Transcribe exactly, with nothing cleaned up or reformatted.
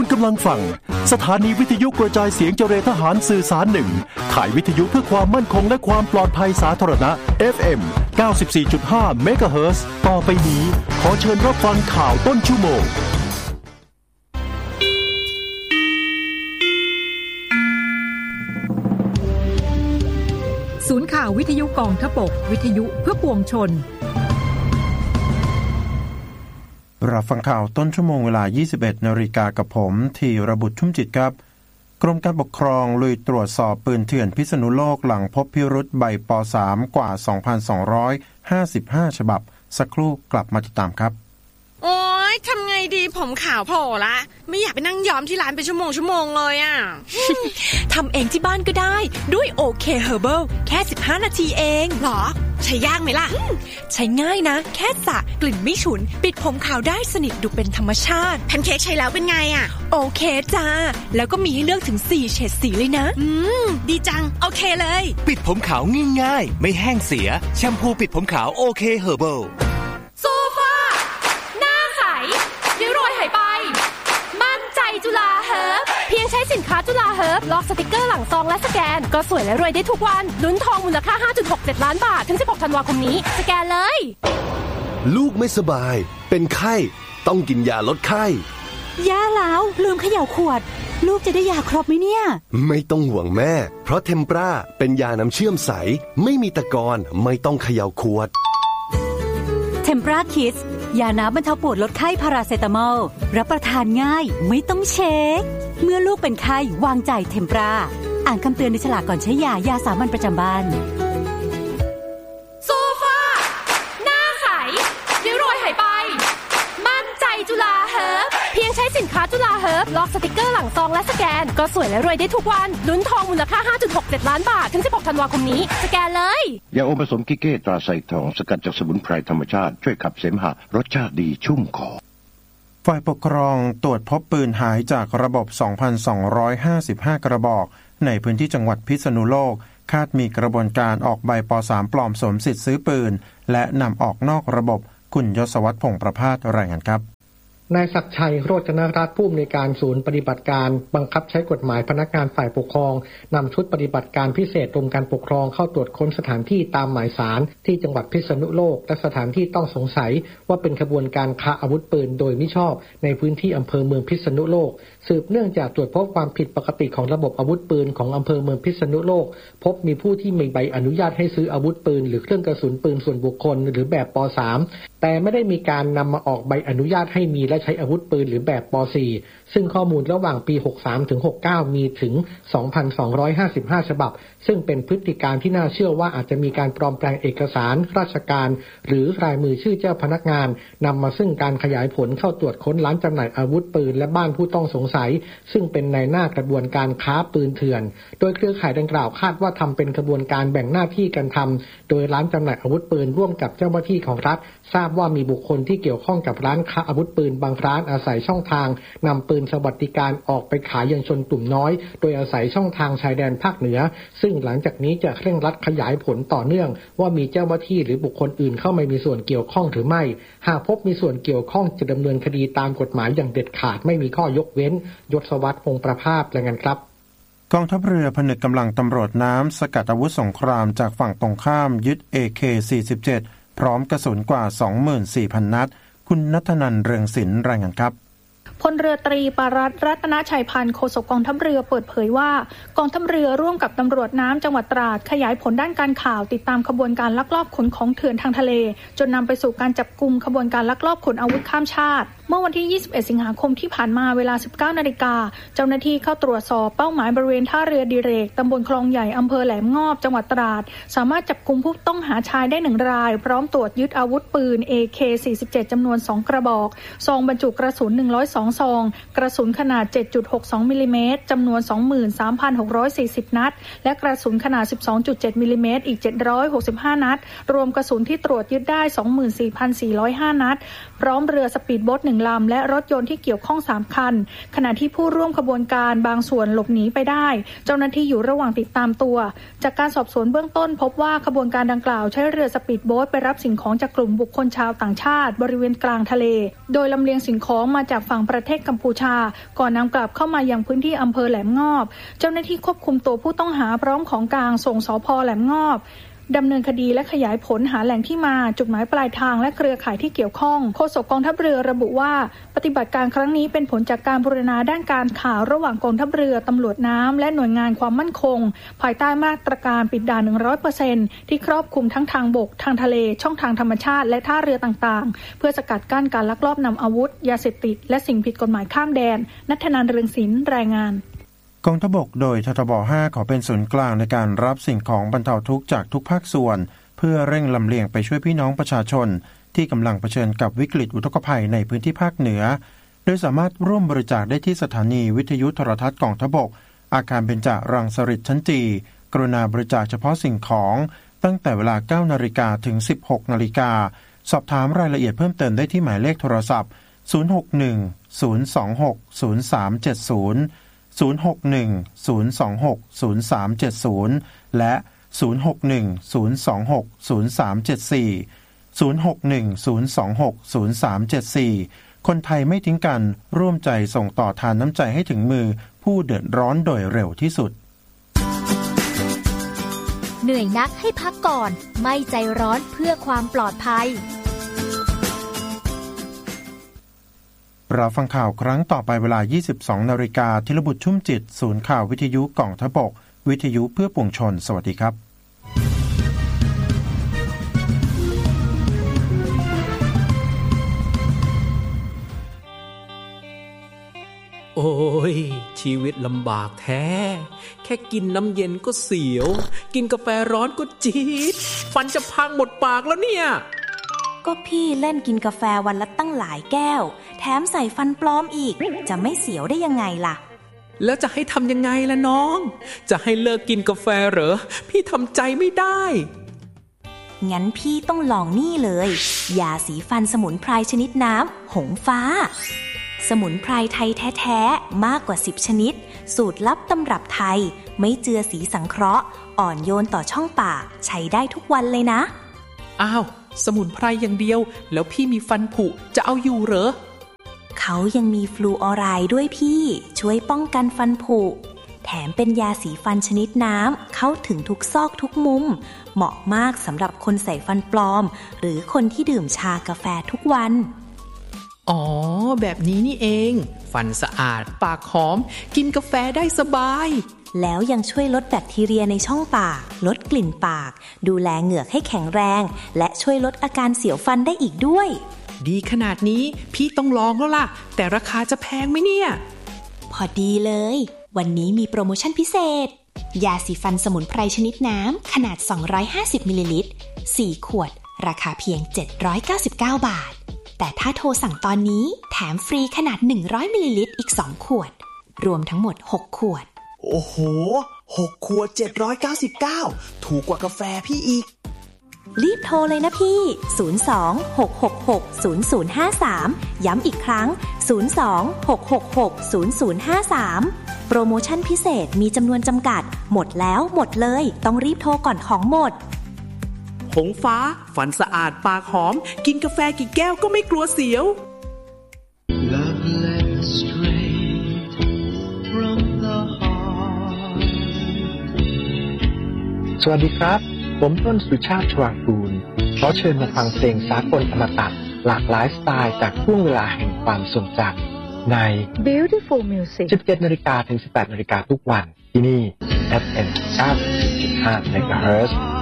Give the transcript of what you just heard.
กำลังฟังสถานีวิทยุกระจายเสียงเจรทหารสื่อสารหนึ่งข่ายวิทยุเพื่อความมั่นคงและความปลอดภัยสาธารณะ เอฟ เอ็ม เก้าสิบสี่จุดห้า เมกะเฮิรตซ์ต่อไปนี้ขอเชิญรับฟังข่าวต้นชั่วโมงศูนย์ข่าววิทยุกองทพบกวิทยุเพื่อปวงชนรับฟังข่าวต้นชั่วโมงเวลา ยี่สิบเอ็ด นาฬิกากับผมธีรบุตรชุ่มจิตครับกรมการปกครองลุยตรวจสอบปืนเถื่อนพิษณุโลกหลังพบพิรุธใบป สาม กว่า สองพันสองร้อยห้าสิบห้า ฉบับสักครู่กลับมาติดตามครับโอ๊ยทำไงดีผมขาวโผล่ละไม่อยากไปนั่งย้อมที่ร้านเป็นชั่วโมงชั่วโมงเลยอ่ะทำเองที่บ้านก็ได้ด้วยโอเคเฮอร์เบิลแค่สิบห้านาทีเองหรอใช้ยากไหมล่ะใช้ง่ายนะแค่สระกลิ่นไม่ฉุนปิดผมขาวได้สนิทดูเป็นธรรมชาติแพนเค้กใช้แล้วเป็นไงอ่ะโอเคจ้าแล้วก็มีให้เลือกถึงสี่เฉดสีเลยนะอืมดีจังโอเคเลยปิดผมขาวง่ายๆไม่แห้งเสียแชมพูปิดผมขาวโอเคเฮอร์เบิลโซฟาหน้าใสริ้วรอยหายไปมั่นใจจุฬาเฮิร์บเพียงใช้สินค้าจุฬาเฮิร์บลอกสติกเกอร์หลังซองและสแกนก็สวยและรวยได้ทุกวันลุ้นทองมูลค่า ห้าจุดหกเจ็ด ล้านบาทถึงสิบหกธันวาคมนี้สแกนเลยลูกไม่สบายเป็นไข้ต้องกินยาลดไข้ย่าแล้วลืมเขย่าขวดลูกจะได้ยาครบไหมเนี่ยไม่ต้องห่วงแม่เพราะเทมปราเป็นยาน้ำเชื่อมใสไม่มีตะกอนไม่ต้องเขย่าขวดเทมปราคิดยาน้ำบรรเทาปวดลดไข้พาราเซตามอลรับประทานง่ายไม่ต้องเช็คเมื่อลูกเป็นไข้วางใจเทมปราอ่านคำเตือนในฉลากก่อนใช้ยายาสามัญประจำบ้านโซฟาหน้าใสริ้วรอยหายไปมั่นใจจุฬาเฮิร์บเพียงใช้สินค้าจุฬาเฮิร์บลอกสติกเกอร์หลังซองและสแกนก็สวยและรวยได้ทุกวันลุ้นทองมูลค่า ห้าจุดหกเจ็ด ล้านบาทถึงสิบหกธันวาคมนี้สแกนเลยยาอมผสมกิเก้ตราไซทองสกัดจากสมุนไพรธรรมชาติช่วยขับเสมหะรสชาติดีชุ่มคอฝ่ายปกครองตรวจพบปืนหายจากระบบ สองพันสองร้อยห้าสิบห้า กระบอกในพื้นที่จังหวัดพิษณุโลกคาดมีกระบวนการออกใบป สาม ปลอมสวมสิทธิ์ซื้อปืนและนำออกนอกระบบคุณยศวัฒน์พงษ์ประภาสรายงานครับนายศักดิ์ชัยโรจนรัตน์ผู้อำนวยการศูนย์ปฏิบัติการบังคับใช้กฎหมายพนักงานฝ่ายปกครองนำชุดปฏิบัติการพิเศษกรมการปกครองเข้าตรวจค้นสถานที่ตามหมายศาลที่จังหวัดพิษณุโลกและสถานที่ต้องสงสัยว่าเป็นขบวนการค้าอาวุธปืนโดยมิชอบในพื้นที่อำเภอเมืองพิษณุโลกสืบเนื่องจากตรวจพบความผิดปกติของระบบอาวุธปืนของอำเภอเมืองพิษณุโลกพบมีผู้ที่มีใบอนุญาตให้ซื้ออาวุธปืนหรือเครื่องกระสุนปืนส่วนบุคคลหรือแบบป สาม แต่ไม่ได้มีการนำมาออกใบอนุญาตให้มีและใช้อาวุธปืนหรือแบบป สี่ ซึ่งข้อมูลระหว่างปีหกสามถึงหกเก้ามีถึง สองพันสองร้อยห้าสิบห้า ฉบับซึ่งเป็นพฤติการที่น่าเชื่อว่าอาจจะมีการปลอมแปลงเอกสารราชการหรือรายมือชื่อเจ้าพนักงานนำมาซึ่งการขยายผลเข้าตรวจค้นร้านจำหน่ายอาวุธปืนและบ้านผู้ต้องสงสัยซึ่งเป็นในหน้ากระบวนการค้าปืนเถื่อนโดยเครือข่ายดังกล่าวคาดว่าทำเป็นกระบวนการแบ่งหน้าที่กันทำโดยร้านจำหน่ายอาวุธปืนร่วมกับเจ้าหน้าที่ของรัฐทราบว่ามีบุคคลที่เกี่ยวข้องกับร้านค้าอาวุธปืนบางร้านอาศัยช่องทางนำปืนสวัสดิการออกไปขายยังชนกลุ่มน้อยโดยอาศัยช่องทางชายแดนภาคเหนือซึ่งหลังจากนี้จะเคร่งรัดขยายผลต่อเนื่องว่ามีเจ้าหน้าที่หรือบุคคลอื่นเข้ามามีส่วนเกี่ยวข้องหรือไม่หากพบมีส่วนเกี่ยวข้องจะดำเนินคดีตามกฎหมายอย่างเด็ดขาดไม่มีข้อยกเว้นยศวัฒน์พงษ์ประภาสรายงานครับกองทัพเรือผนึกกำลังตำรวจน้ำสกัดอาวุธสงครามจากฝั่งตรงข้ามยึด เอ เค สี่สิบเจ็ด พร้อมกระสุนกว่า สองหมื่นสี่พัน นัดคุณณัฐนันท์เรืองศิลป์รายงานครับพลเรือตรีปรัตน์รัตนชัยพันธ์โฆษกกองทัพเรือเปิดเผยว่ากองทัพเรือร่วมกับตำรวจน้ำจังหวัดตราดขยายผลด้านการข่าวติดตามขบวนการลักลอบขนของเถื่อนทางทะเลจนนำไปสู่การจับกุมขบวนการลักลอบขนอาวุธข้ามชาติเมื่อวันที่ยี่สิบเอ็ดสิงหาคมที่ผ่านมาเวลา สิบเก้านาฬิกาเจ้าหน้าที่เข้าตรวจสอบเป้าหมายบริเวณท่าเรือดิเรกตำบลคลองใหญ่อำเภอแหลมงอบจังหวัดตราดสามารถจับกุมผู้ต้องหาชายได้หนึ่งรายพร้อมตรวจยึดอาวุธปืน เอ เค สี่สิบเจ็ด จำนวนสองกระบอกซองบรรจุกระสุนหนึ่งร้อยสองซองกระสุนขนาด เจ็ดจุดหกสอง มิลลิเมตรจำนวน สองหมื่นสามพันหกร้อยสี่สิบ นัดและกระสุนขนาด สิบสองจุดเจ็ด มิลลิเมตรอีกเจ็ดร้อยหกสิบห้านัดรวมกระสุนที่ตรวจยึดได้ สองหมื่นสี่พันสี่ร้อยห้า นัดพร้อมเรือสปีดโบ๊ทหนึ่งลำและรถยนต์ที่เกี่ยวข้องสามคันขณะที่ผู้ร่วมขบวนการบางส่วนหลบหนีไปได้เจ้าหน้าที่อยู่ระหว่างติดตามตัวจากการสอบสวนเบื้องต้นพบว่าขบวนการดังกล่าวใช้เรือสปีดโบ๊ทไปรับสิ่งของจากกลุ่มบุคคลชาวต่างชาติบริเวณกลางทะเลโดยลำเลียงสิ่งของมาจากฝั่งประประเทศกัมพูชาก่อนนำกลับเข้ามายังพื้นที่อำเภอแหลมงอบเจ้าหน้าที่ควบคุมตัวผู้ต้องหาพร้อมของกลางส่งสภ.แหลมงอบดำเนินคดีและขยายผลหาแหล่งที่มาจุดหมายปลายทางและเครือข่ายที่เกี่ยวข้องโฆษกกองทัพเรือระบุว่าปฏิบัติการครั้งนี้เป็นผลจากการบูรณาด้านการข่าวระหว่างกองทัพเรือตำรวจน้ำและหน่วยงานความมั่นคงภายใต้มาตรการปิดด่าน หนึ่งร้อยเปอร์เซ็นต์ ที่ครอบคลุมทั้งทางบกทางทะเลช่องทางธรรมชาติและท่าเรือต่างๆเพื่อสกัดกั้นการลักลอบนำอาวุธยาเสพติดและสิ่งผิดกฎหมายข้ามแดนณัฐนันท์ เรืองศิลป์รายงานกองทัพบกโดยททบห้าขอเป็นศูนย์กลางในการรับสิ่งของบรรเทาทุกข์จากทุกภาคส่วนเพื่อเร่งลำเลียงไปช่วยพี่น้องประชาชนที่กำลังเผชิญกับวิกฤตอุทกภัยในพื้นที่ภาคเหนือโดยสามารถร่วมบริจาคได้ที่สถานีวิทยุโทรทัศน์กองทัพบกอาคารเบญจรังสฤษดิ์ชั้นจีกรุณาบริจาคเฉพาะสิ่งของตั้งแต่เวลา เก้านาฬิกา ถึง สิบหกนาฬิกาสอบถามรายละเอียดเพิ่มเติมได้ที่หมายเลขโทรศัพท์ศูนย์ หก หนึ่ง ศูนย์ สอง หก ศูนย์ สาม เจ็ด ศูนย์ ศูนย์ หก หนึ่ง ศูนย์ สอง หก ศูนย์ สาม เจ็ด ศูนย์และศูนย์ หก หนึ่ง ศูนย์ สอง หก ศูนย์ สาม เจ็ด สี่ ศูนย์ หก หนึ่ง ศูนย์ สอง หก ศูนย์ สาม เจ็ด สี่คนไทยไม่ทิ้งกันร่วมใจส่งต่อทานน้ำใจให้ถึงมือผู้เดือดร้อนโดยเร็วที่สุดเหนื่อยนักให้พักก่อนไม่ใจร้อนเพื่อความปลอดภัยเราฟังข่าวครั้งต่อไปเวลา ยี่สิบสองนาฬิกาธีรบุตรชุ่มจิตศูนย์ข่าววิทยุกองทัพบกวิทยุเพื่อปวงชนสวัสดีครับโอ้ยชีวิตลำบากแท้แค่กินน้ำเย็นก็เสียวกินกาแฟร้อนก็จี๊ดฟันจะพังหมดปากแล้วเนี่ยก็พี่เล่นกินกาแฟวันละตั้งหลายแก้วแถมใส่ฟันปลอมอีกจะไม่เสียวได้ยังไงล่ะแล้วจะให้ทำยังไงล่ะน้องจะให้เลิกกินกาแฟเหรอพี่ทำใจไม่ได้งั้นพี่ต้องลองนี่เลยยาสีฟันสมุนไพรชนิดน้ำหงฟ้าสมุนไพรไทยแท้ๆมากกว่าสิบชนิดสูตรลับตำรับไทยไม่เจือสีสังเคราะห์อ่อนโยนต่อช่องปากใช้ได้ทุกวันเลยนะอ้าวสมุนไพรอย่างเดียวแล้วพี่มีฟันผุจะเอาอยู่เหรอเขายังมีฟลูออไรด์ด้วยพี่ช่วยป้องกันฟันผุแถมเป็นยาสีฟันชนิดน้ำเข้าถึงทุกซอกทุกมุมเหมาะมากสำหรับคนใส่ฟันปลอมหรือคนที่ดื่มชากาแฟทุกวันอ๋อแบบนี้นี่เองฟันสะอาดปากหอมกินกาแฟได้สบายแล้วยังช่วยลดแบคทีเรียในช่องปากลดกลิ่นปากดูแลเหงือกให้แข็งแรงและช่วยลดอาการเสียวฟันได้อีกด้วยดีขนาดนี้พี่ต้องลองแล้วล่ะแต่ราคาจะแพงไหมเนี่ยพอดีเลยวันนี้มีโปรโมชั่นพิเศษยาสีฟันสมุนไพรชนิดน้ำขนาดสองร้อยห้าสิบมิลลิลิตรสี่ขวดราคาเพียงเจ็ดร้อยเก้าสิบเก้าบาทแต่ถ้าโทรสั่งตอนนี้แถมฟรีขนาดหนึ่งร้อยมิลลิลิตรอีกสองขวดรวมทั้งหมดหกขวดโอ้โหหกขวดเจ็ดร้อยเก้าสิบเก้าถูกกว่ากาแฟพี่อีกรีบโทรเลยนะพี่ศูนย์ สอง หก หก หก ศูนย์ ศูนย์ ห้า สามย้ำอีกครั้งศูนย์ สอง หก หก หก ศูนย์ ศูนย์ ห้า สามโปรโมชั่นพิเศษมีจำนวนจำกัดหมดแล้วหมดเลยต้องรีบโทรก่อนของหมดหงฟ้าฟันสะอาดปากหอมกินกาแฟกี่แก้วก็ไม่กลัวเสียวสวัสดีครับผมต้นสุชาติชวางกูลขอเชิญมาฟังเพลงสากลอมตะหลากหลายสไตล์จากช่วงเวลาแห่งความทรงจำใน Beautiful Music สิบเจ็ดนาฬิกาถึงสิบแปดนาฬิกาทุกวันที่นี่ เอฟ เอ็ม เก้าสิบสี่จุดห้า เมกะเฮิรตซ์